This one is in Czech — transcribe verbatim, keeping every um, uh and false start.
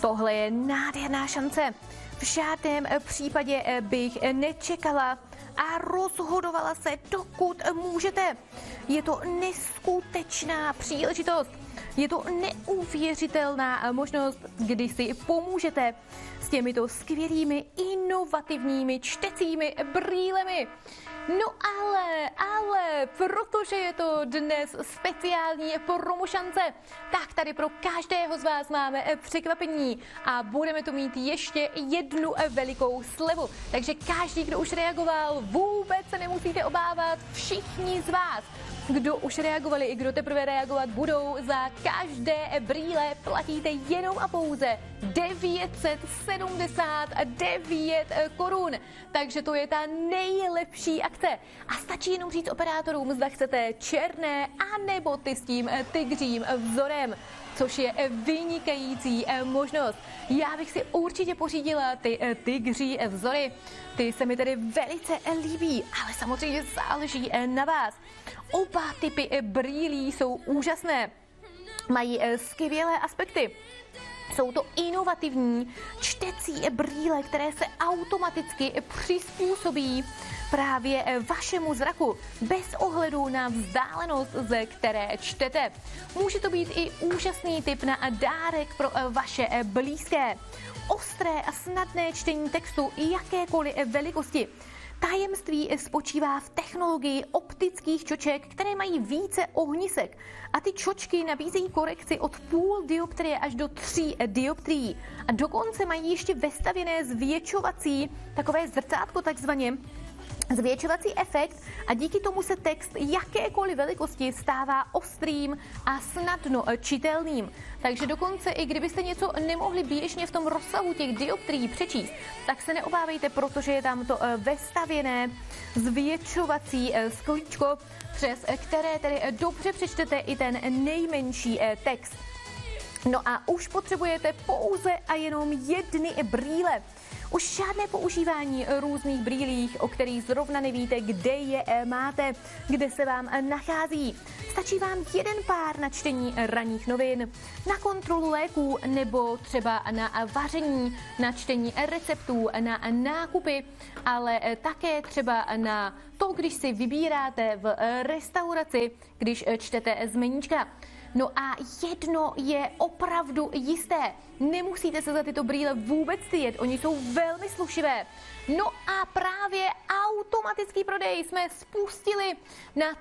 Tohle je nádherná šance. V žádném případě bych nečekala a rozhodovala se, dokud můžete. Je to neskutečná příležitost. Je to neuvěřitelná možnost, kdy si pomůžete s těmito skvělými, inovativními čtecími brýlemi. No ale, ale, protože je to dnes speciální promošance, tak tady pro každého z vás máme překvapení a budeme tu mít ještě jednu velikou slevu. Takže každý, kdo už reagoval, vůbec se nemusíte obávat, všichni z vás, kdo už reagovali i kdo teprve reagovat budou, za každé brýle platíte jenom a pouze devět set sedmdesát devět korun. Takže to je ta nejlepší akce. A stačí jenom říct operátorům, zda chcete černé anebo ty s tím tygřím vzorem, což je vynikající možnost. Já bych si určitě pořídila ty tygří vzory. Ty se mi tedy velice líbí, ale samozřejmě záleží na vás. Oba typy brýlí jsou úžasné. Mají skvělé aspekty. Jsou to inovativní čtecí brýle, které se automaticky přizpůsobí právě vašemu zraku, bez ohledu na vzdálenost, ze které čtete. Může to být i úžasný tip na dárek pro vaše blízké. Ostré a snadné čtení textu jakékoliv velikosti. Tajemství spočívá v technologii optických čoček, které mají více ohnisek. A ty čočky nabízejí korekci od půl dioptrie až do tří dioptrií. A dokonce mají ještě vestavěné zvětšovací, takové zrcátko takzvaně, zvětšovací efekt a díky tomu se text jakékoliv velikosti stává ostrým a snadno čitelným. Takže dokonce i kdybyste něco nemohli běžně v tom rozsahu těch dioptrií přečíst, tak se neobávejte, protože je tam to vestavěné zvětšovací sklíčko, přes které tedy dobře přečtete i ten nejmenší text. No a už potřebujete pouze a jenom jedny brýle. Už žádné používání různých brýlích, o kterých zrovna nevíte, kde je máte, kde se vám nachází. Stačí vám jeden pár na čtení ranních novin, na kontrolu léků nebo třeba na vaření, na čtení receptů, na nákupy, ale také třeba na to, když si vybíráte v restauraci, když čtete z meníčka. No a jedno je opravdu jisté. Nemusíte se za tyto brýle vůbec stydět, oni jsou velmi slušivé. No a právě automatický prodej jsme spustili na